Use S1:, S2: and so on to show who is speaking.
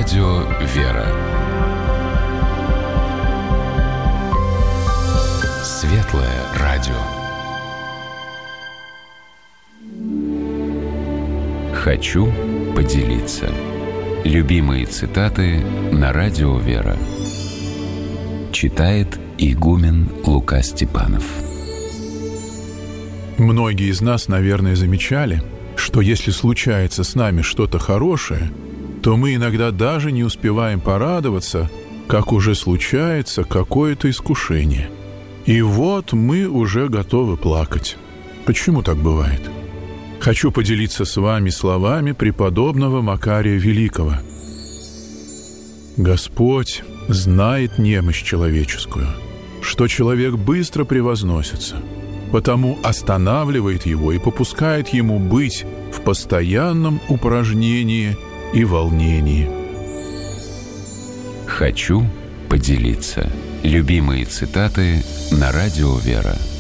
S1: радио «Вера». Светлое радио. Хочу поделиться. Любимые цитаты на радио «Вера». Читает игумен Лука Степанов.
S2: Многие из нас, наверное, замечали, что если случается с нами что-то хорошее, то мы иногда даже не успеваем порадоваться, как уже случается какое-то искушение. И вот мы уже готовы плакать. Почему так бывает? Хочу поделиться с вами словами преподобного Макария Великого. Господь знает немощь человеческую, что человек быстро превозносится, потому останавливает его и попускает ему быть в постоянном упражнении и волнении.
S1: Хочу поделиться. Любимые цитаты на радио «Вера».